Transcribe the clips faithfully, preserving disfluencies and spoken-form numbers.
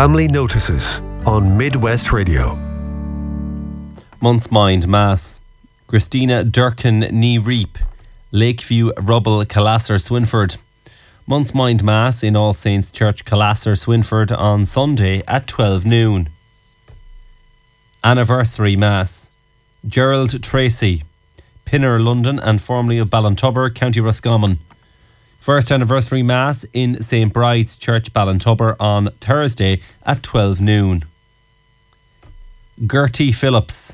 Family Notices on Midwest Radio. Month's Mind Mass. Christina Durkin Ní Reap, Lakeview Rubble, Calasser, Swinford. Month's Mind Mass in All Saints Church, Calasser, Swinford on Sunday at twelve noon. Anniversary Mass. Gerald Tracy, Pinner, London, and formerly of Ballintubber, County Roscommon. First Anniversary Mass in Saint Bride's Church, Ballintubber on Thursday at twelve noon. Gertie Phillips,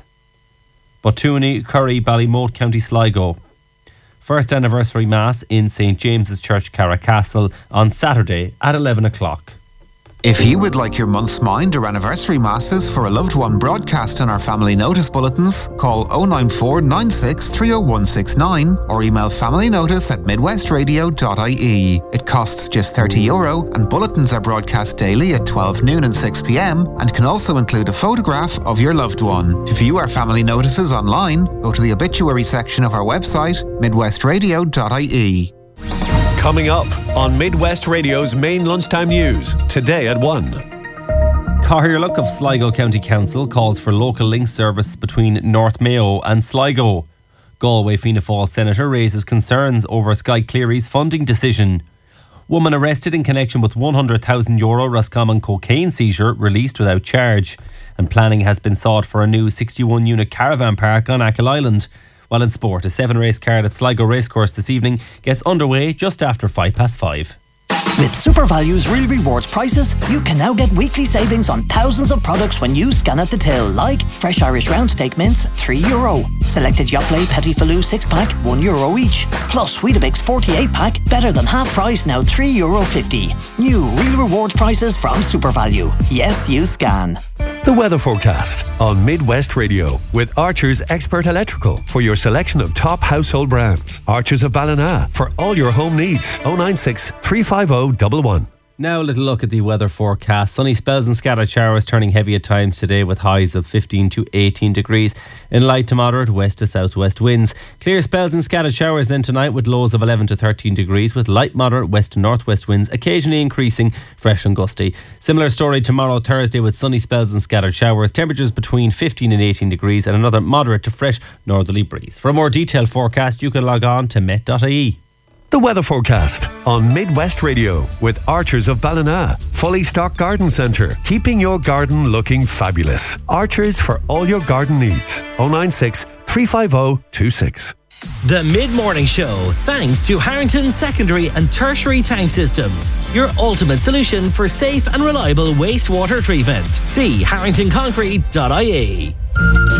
Botuni, Curry, Ballymote, County Sligo. First Anniversary Mass in Saint James's Church, Carracastle on Saturday at eleven o'clock. If you would like your month's mind or anniversary masses for a loved one broadcast in our family notice bulletins, call oh nine four nine six three oh one six nine or email familynotice at midwestradio dot I E. It costs just thirty euro and bulletins are broadcast daily at twelve noon and six p.m. and can also include a photograph of your loved one. To view our family notices online, go to the obituary section of our website, midwestradio dot I E. Coming up on Midwest Radio's main lunchtime news, today at one. Cathaoirleach of Sligo County Council calls for local link service between North Mayo and Sligo. Galway Fianna Fáil Senator raises concerns over Sky Cleary's funding decision. Woman arrested in connection with one hundred thousand euro Roscommon cocaine seizure released without charge. And planning has been sought for a new sixty-one unit caravan park on Achill Island. While in sport, a seven race card at Sligo Racecourse this evening gets underway just after five past five. With SuperValue's Real Rewards prices, you can now get weekly savings on thousands of products when you scan at the till, like fresh Irish round steak mince, three euro. Selected Yoplait Petit Filou six pack, one euro each. Plus Weetabix forty-eight pack, better than half price, now three euro fifty. New Real Rewards prices from SuperValue. Yes, you scan. The weather forecast on Midwest Radio with Archer's Expert Electrical for your selection of top household brands. Archer's of Ballina for all your home needs. oh nine six three five oh one one. Now a little look at the weather forecast. Sunny spells and scattered showers turning heavy at times today with highs of fifteen to eighteen degrees in light to moderate west to southwest winds. Clear spells and scattered showers then tonight with lows of eleven to thirteen degrees with light moderate west to northwest winds occasionally increasing, fresh and gusty. Similar story tomorrow Thursday with sunny spells and scattered showers, temperatures between fifteen and eighteen degrees and another moderate to fresh northerly breeze. For a more detailed forecast you can log on to met dot I E. The weather forecast on Midwest Radio with Archers of Ballina. Fully stocked garden centre, keeping your garden looking fabulous. Archers for all your garden needs. oh nine six three five oh two six. The Mid-Morning Show, thanks to Harrington Secondary and Tertiary Tank Systems, your ultimate solution for safe and reliable wastewater treatment. See harrington concrete dot I E.